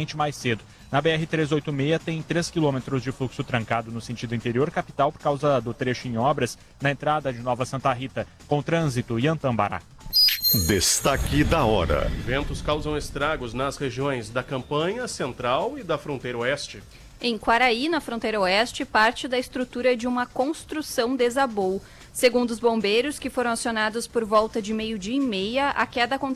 mais cedo. Na BR-386 tem 3 quilômetros de fluxo trancado no sentido interior capital por causa do trecho em obras na entrada de Nova Santa Rita, com trânsito e Antambará. Destaque da hora. Ventos causam estragos nas regiões da Campanha, Central e da Fronteira Oeste. Em Quaraí, na Fronteira Oeste, parte da estrutura de uma construção desabou. Segundo os bombeiros, que foram acionados por volta de 12:30, a queda aconteceu